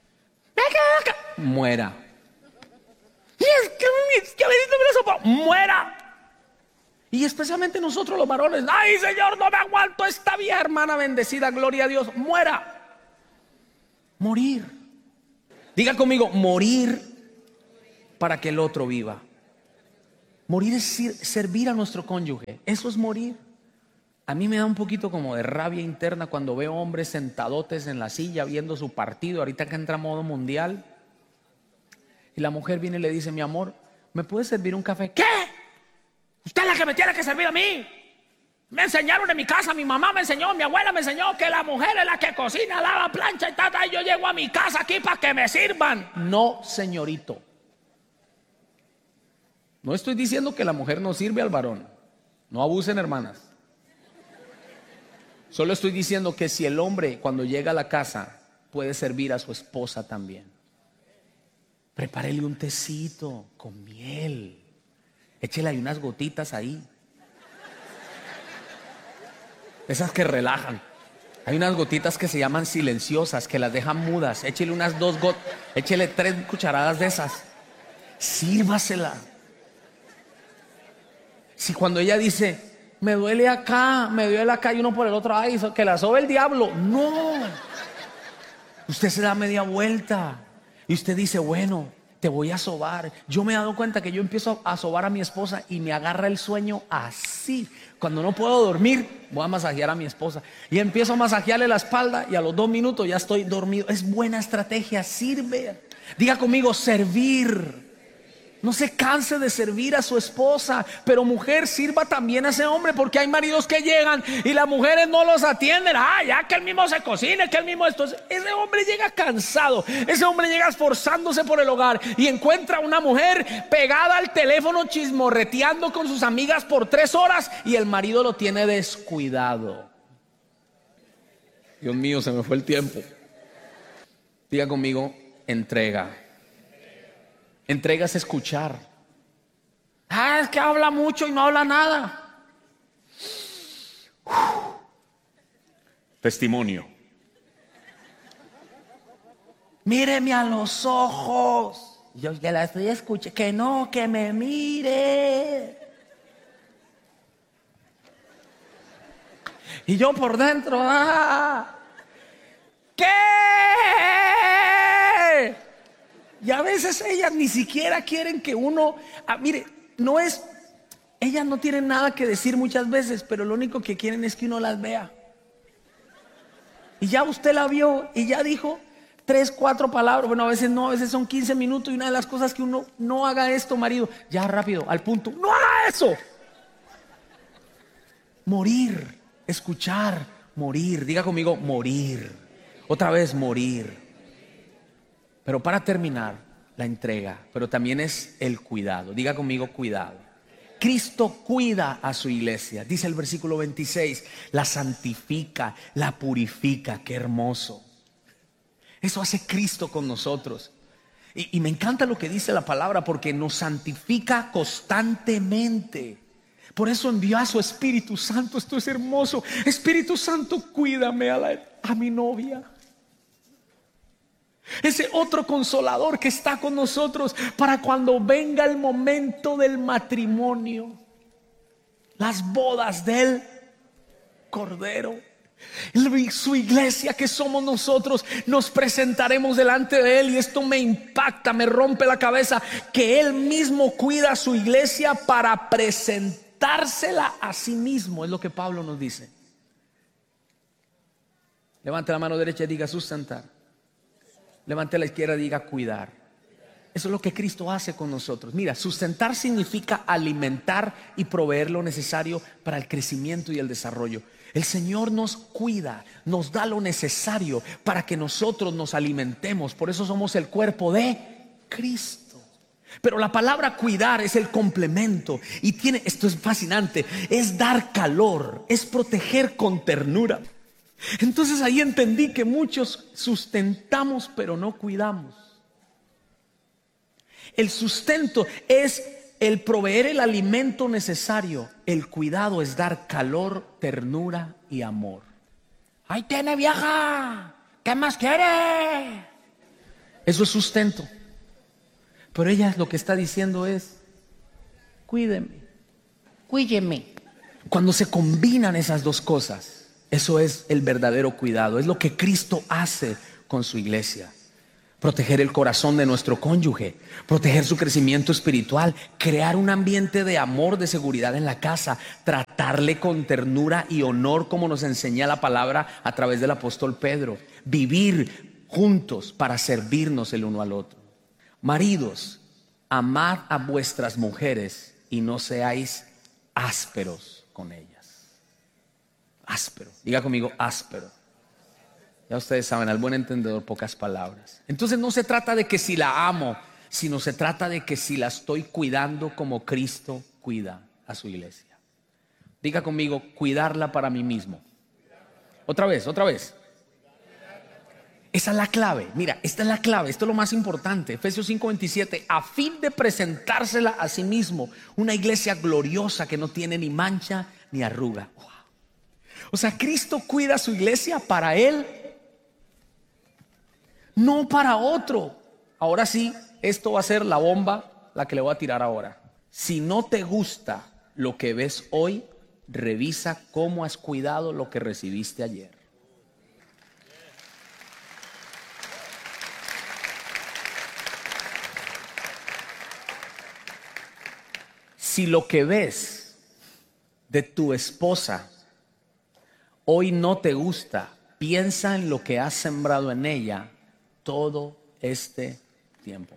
muera. Y es que, es que a veces no me lo soporto. Muera. Y especialmente nosotros los varones. Ay, Señor, no me aguanto esta vieja hermana bendecida, gloria a Dios. Muera. Morir. Diga conmigo, morir para que el otro viva. Morir es servir a nuestro cónyuge. Eso es morir. A mí me da un poquito como de rabia interna cuando veo hombres sentadotes en la silla viendo su partido, ahorita que entra modo mundial, y la mujer viene y le dice: mi amor, ¿me puedes servir un café? ¿Qué? Usted es la que me tiene que servir a mí. Me enseñaron en mi casa, mi mamá me enseñó, mi abuela me enseñó que la mujer es la que cocina, lava, plancha y tal, y yo llego a mi casa aquí para que me sirvan. No, señorito. No estoy diciendo que la mujer no sirve al varón. No abusen, hermanas. Solo estoy diciendo que si el hombre cuando llega a la casa puede servir a su esposa también. Prepárele un tecito con miel. Échele ahí unas gotitas ahí. Esas que relajan. Hay unas gotitas que se llaman silenciosas, que las dejan mudas. Échele unas dos gotas, échele tres cucharadas de esas. Sírvasela. Si cuando ella dice: me duele acá, me duele acá, y uno por el otro, ay, que la sobe el diablo. No. Usted se da media vuelta y usted dice: bueno, te voy a sobar. Yo me he dado cuenta que yo empiezo a sobar a mi esposa y me agarra el sueño así. Cuando no puedo dormir, voy a masajear a mi esposa y empiezo a masajearle la espalda, y a los dos minutos ya estoy dormido. Es buena estrategia, sirve. Diga conmigo, servir. No se canse de servir a su esposa. Pero mujer, sirva también a ese hombre, porque hay maridos que llegan y las mujeres no los atienden. Ah, ya que él mismo se cocine, que él mismo esto. Ese hombre llega cansado. Ese hombre llega esforzándose por el hogar y encuentra a una mujer pegada al teléfono chismorreteando con sus amigas por tres horas, y el marido lo tiene descuidado. Dios mío, se me fue el tiempo. Diga conmigo, entrega. Entrega es escuchar. Ah, es que habla mucho y no habla nada. Uf. Testimonio. Míreme a los ojos. Yo que la estoy escuchando. Que no, que me mire. Y yo por dentro, ah, ¿qué? Y a veces ellas ni siquiera quieren que uno, ah, mire, no es, ellas no tienen nada que decir muchas veces, pero lo único que quieren es que uno las vea. Y ya usted la vio y ya dijo tres, cuatro palabras. Bueno, a veces no, a veces son quince minutos, y una de las cosas que uno, no haga esto, marido, ya rápido, al punto, no haga eso. Morir, escuchar, morir. Diga conmigo, morir. Otra vez, morir. Pero para terminar, la entrega, pero también es el cuidado. Diga conmigo, cuidado. Cristo cuida a su iglesia. Dice el versículo veintiséis, la santifica, la purifica. Qué hermoso. Eso hace Cristo con nosotros. Y, y me encanta lo que dice la palabra, porque nos santifica constantemente. Por eso envió a su Espíritu Santo. Esto es hermoso. Espíritu Santo, cuídame a, la, a mi novia. Ese otro consolador que está con nosotros para cuando venga el momento del matrimonio, las bodas del Cordero. Su iglesia, que somos nosotros, nos presentaremos delante de Él. Y esto me impacta, me rompe la cabeza, que Él mismo cuida a su iglesia para presentársela a sí mismo. Es lo que Pablo nos dice. Levante la mano derecha y diga sustentar. Levante la izquierda y diga cuidar. Eso es lo que Cristo hace con nosotros. Mira, sustentar significa alimentar y proveer lo necesario para el crecimiento y el desarrollo. El Señor nos cuida, nos da lo necesario para que nosotros nos alimentemos. Por eso somos el cuerpo de Cristo. Pero la palabra cuidar es el complemento. Y tiene, esto es fascinante, es dar calor, es proteger con ternura. Entonces ahí entendí que muchos sustentamos pero no cuidamos. El sustento es el proveer el alimento necesario. El cuidado es dar calor, ternura y amor. ¡Ahí tiene, vieja! ¿Qué más quiere? Eso es sustento. Pero ella lo que está diciendo es: cuídeme, cuídeme. Cuando se combinan esas dos cosas, eso es el verdadero cuidado. Es lo que Cristo hace con su iglesia. Proteger el corazón de nuestro cónyuge, proteger su crecimiento espiritual, crear un ambiente de amor, de seguridad en la casa, tratarle con ternura y honor como nos enseña la palabra a través del apóstol Pedro, vivir juntos para servirnos el uno al otro. Maridos, amad a vuestras mujeres y no seáis ásperos con ellas. Áspero, diga conmigo, áspero. Ya ustedes saben, al buen entendedor, pocas palabras. Entonces no se trata de que si la amo, sino se trata de que si la estoy cuidando como Cristo cuida a su iglesia. Diga conmigo, cuidarla para mí mismo. Otra vez, otra vez. Esa es la clave. Mira, esta es la clave. Esto es lo más importante. Efesios cinco veintisiete, a fin de presentársela a sí mismo, una iglesia gloriosa que no tiene ni mancha ni arruga. Wow. O sea, Cristo cuida a su iglesia para Él, no para otro. Ahora sí, esto va a ser la bomba, la que le voy a tirar ahora. Si no te gusta lo que ves hoy, revisa cómo has cuidado lo que recibiste ayer. Si lo que ves de tu esposa hoy no te gusta, piensa en lo que has sembrado en ella todo este tiempo.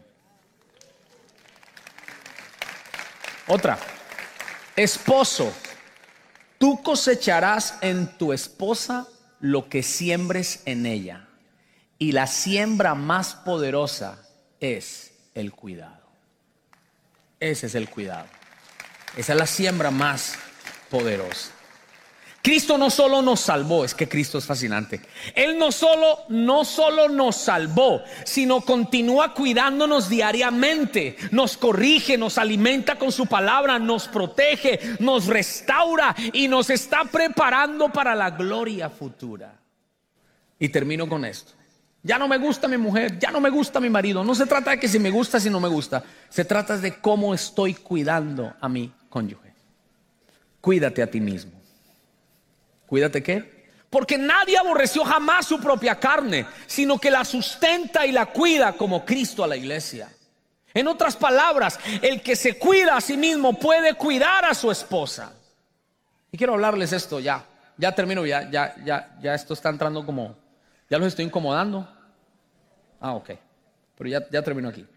Otra, esposo, tú cosecharás en tu esposa lo que siembres en ella, y la siembra más poderosa es el cuidado. Ese es el cuidado. Esa es la siembra más poderosa. Cristo no solo nos salvó, es que Cristo es fascinante. Él no solo, no solo nos salvó, sino continúa cuidándonos diariamente. Nos corrige, nos alimenta con su palabra, nos protege, nos restaura y nos está preparando para la gloria futura. Y termino con esto. Ya no me gusta mi mujer, ya no me gusta mi marido. No se trata de que si me gusta, si no me gusta. Se trata de cómo estoy cuidando a mi cónyuge. Cuídate a ti mismo. ¿Cuídate qué? Porque nadie aborreció jamás su propia carne, sino que la sustenta y la cuida como Cristo a la iglesia. En otras palabras, el que se cuida a sí mismo puede cuidar a su esposa. Y quiero hablarles esto ya. Ya termino, ya, ya, ya, ya esto está entrando como, ya los estoy incomodando. Ah, ok. Pero ya, ya termino aquí.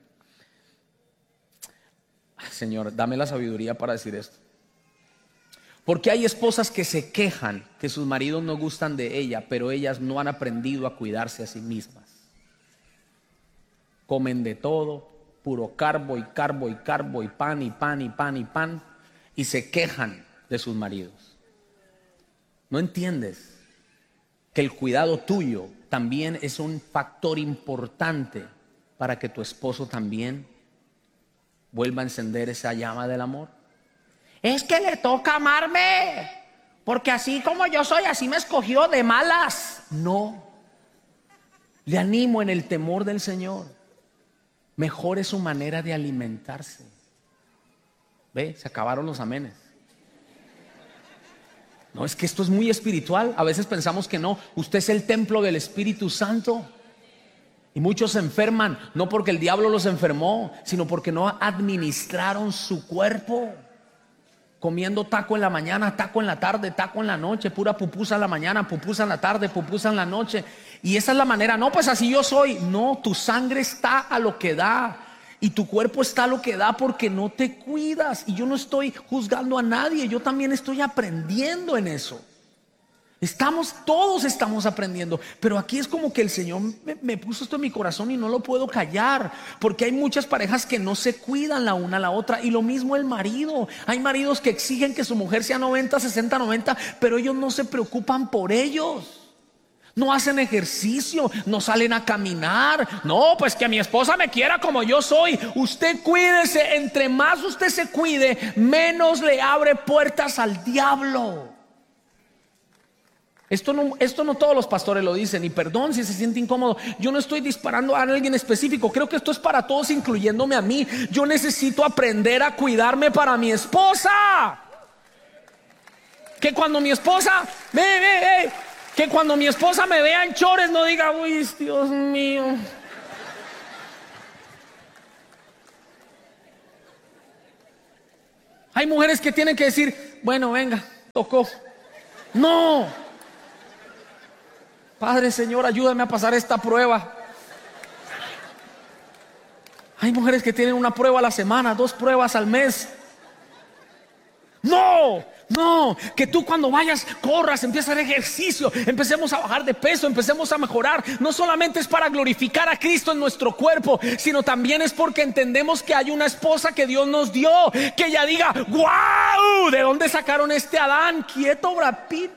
Señor, dame la sabiduría para decir esto. Porque hay esposas que se quejan que sus maridos no gustan de ella, pero ellas no han aprendido a cuidarse a sí mismas. Comen de todo, puro carbo y carbo y carbo y pan y pan y pan y pan, y se quejan de sus maridos. ¿No entiendes que el cuidado tuyo también es un factor importante para que tu esposo también vuelva a encender esa llama del amor? Es que le toca amarme, porque así como yo soy, así me escogió de malas. No, le animo en el temor del Señor. Mejore su manera de alimentarse. Ve, se acabaron los amenes. No, es que esto es muy espiritual. A veces pensamos que no. Usted es el templo del Espíritu Santo. Y muchos se enferman, no porque el diablo los enfermó, sino porque no administraron su cuerpo. Comiendo taco en la mañana, taco en la tarde, taco en la noche, pura pupusa en la mañana, pupusa en la tarde, pupusa en la noche. Y esa es la manera. No, pues así yo soy. No, tu sangre está a lo que da y tu cuerpo está a lo que da porque no te cuidas. Y yo no estoy juzgando a nadie, yo también estoy aprendiendo en eso. Estamos, todos estamos aprendiendo. Pero aquí es como que el Señor me, me puso esto en mi corazón y no lo puedo callar. Porque hay muchas parejas que no se cuidan la una a la otra. Y lo mismo el marido. Hay maridos que exigen que su mujer sea noventa, sesenta, noventa, pero ellos no se preocupan por ellos. No hacen ejercicio, no salen a caminar. No, pues que mi esposa me quiera como yo soy. Usted cuídese, entre más usted se cuide, menos le abre puertas al diablo. Esto no, esto no todos los pastores lo dicen, y perdón si se siente incómodo. Yo no estoy disparando a alguien específico. Creo que esto es para todos, incluyéndome a mí. Yo necesito aprender a cuidarme para mi esposa. Que cuando mi esposa ve, ve, ve, que cuando mi esposa me vea en chores no diga, uy, Dios mío. Hay mujeres que tienen que decir, bueno, venga, tocó. No. Padre, Señor, ayúdame a pasar esta prueba. Hay mujeres que tienen una prueba a la semana, dos pruebas al mes. No, no, que tú cuando vayas, corras, empieces a hacer ejercicio, empecemos a bajar de peso, empecemos a mejorar. No solamente es para glorificar a Cristo en nuestro cuerpo, sino también es porque entendemos que hay una esposa que Dios nos dio, que ella diga, ¡wow! ¿De dónde sacaron este Adán? Quieto, Brad Pitt.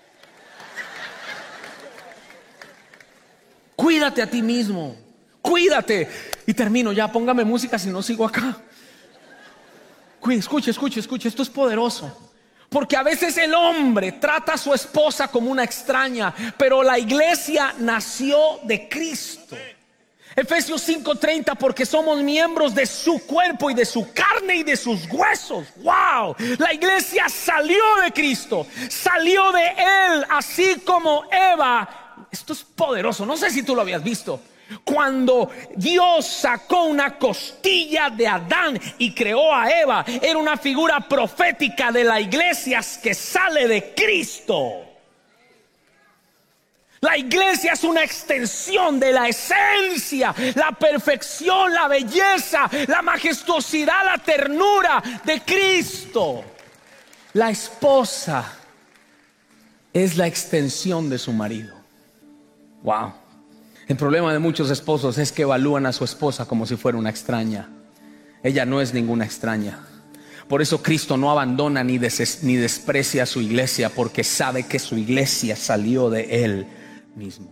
Cuídate a ti mismo, cuídate. Y termino ya, póngame música si no sigo acá. Escuche, escuche, escuche, esto es poderoso. Porque a veces el hombre trata a su esposa como una extraña, pero la iglesia nació de Cristo. Efesios cinco treinta, porque somos miembros de su cuerpo y de su carne y de sus huesos. ¡Wow! La iglesia salió de Cristo, salió de Él, así como Eva. Esto es poderoso, no sé si tú lo habías visto. Cuando Dios sacó una costilla de Adán y creó a Eva, era una figura profética de la iglesia que sale de Cristo. La iglesia es una extensión de la esencia, la perfección, la belleza, la majestuosidad, la ternura de Cristo. La esposa es la extensión de su marido. Wow. El problema de muchos esposos es que evalúan a su esposa como si fuera una extraña. Ella no es ninguna extraña. Por eso Cristo no abandona ni, des ni desprecia a su iglesia, porque sabe que su iglesia salió de Él mismo.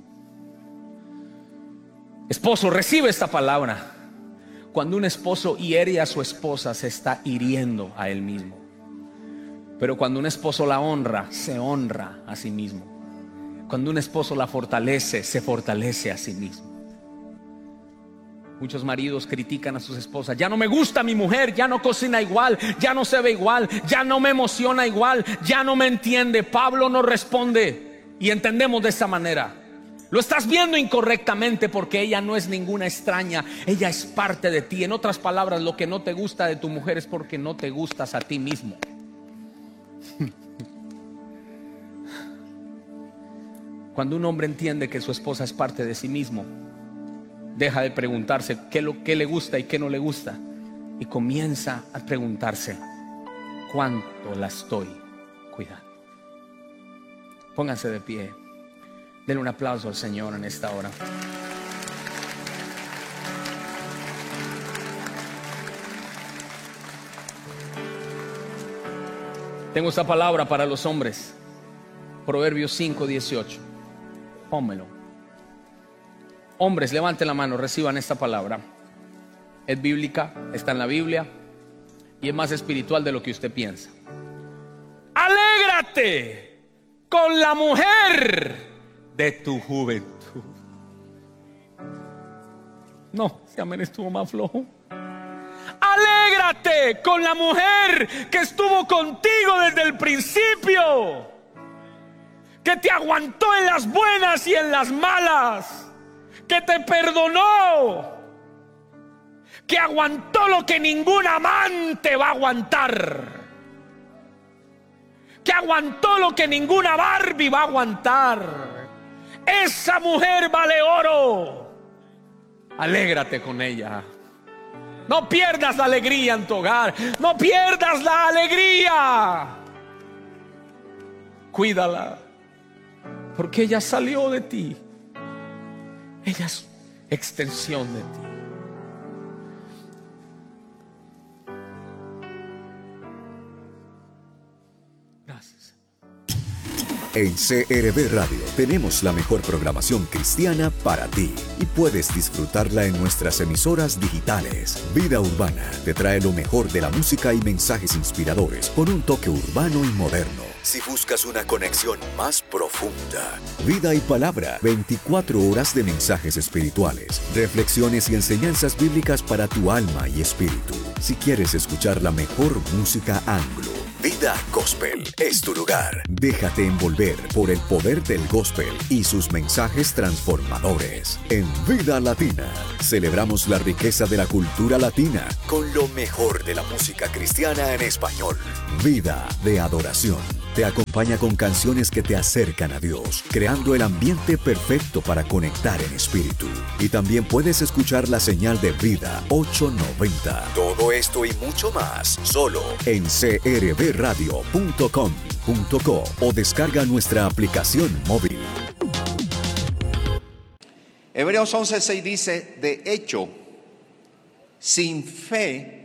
Esposo, recibe esta palabra. Cuando un esposo hiere a su esposa, se está hiriendo a él mismo. Pero cuando un esposo la honra, se honra a sí mismo. Cuando un esposo la fortalece, se fortalece a sí mismo. Muchos maridos critican a sus esposas. Ya no me gusta mi mujer, ya no cocina igual, ya no se ve igual, ya no me emociona igual, ya no me entiende. Pablo nos responde, y entendemos de esta manera: lo estás viendo incorrectamente, porque ella no es ninguna extraña, ella es parte de ti. En otras palabras, lo que no te gusta de tu mujer es porque no te gustas a ti mismo. Cuando un hombre entiende que su esposa es parte de sí mismo, deja de preguntarse qué, lo, qué le gusta y qué no le gusta, y comienza a preguntarse cuánto la estoy cuidando. Pónganse de pie, denle un aplauso al Señor en esta hora. Tengo esta palabra para los hombres, Proverbios cinco dieciocho. Pónmelo. Hombres, levanten la mano, reciban esta palabra. Es bíblica, está en la Biblia y es más espiritual de lo que usted piensa. Alégrate con la mujer de tu juventud. No, ese amén estuvo más flojo. Alégrate con la mujer que estuvo contigo desde el principio, que te aguantó en las buenas y en las malas, que te perdonó, que aguantó lo que ningún amante va a aguantar, que aguantó lo que ninguna Barbie va a aguantar. Esa mujer vale oro. Alégrate con ella. No pierdas la alegría en tu hogar, no pierdas la alegría. Cuídala, porque ella salió de ti. Ella es extensión de ti. Gracias. En C R B Radio tenemos la mejor programación cristiana para ti y puedes disfrutarla en nuestras emisoras digitales. Vida Urbana te trae lo mejor de la música y mensajes inspiradores con un toque urbano y moderno. Si buscas una conexión más profunda, Vida y Palabra, veinticuatro horas de mensajes espirituales, reflexiones y enseñanzas bíblicas para tu alma y espíritu. Si quieres escuchar la mejor música anglo, Vida Gospel es tu lugar. Déjate envolver por el poder del gospel y sus mensajes transformadores. En Vida Latina, celebramos la riqueza de la cultura latina con lo mejor de la música cristiana en español. Vida de adoración. Te acompaña con canciones que te acercan a Dios, creando el ambiente perfecto para conectar en espíritu. Y también puedes escuchar la señal de Vida ochocientos noventa. Todo esto y mucho más, solo en c r b radio punto com punto co o descarga nuestra aplicación móvil. Hebreos once seis dice, de hecho, sin fe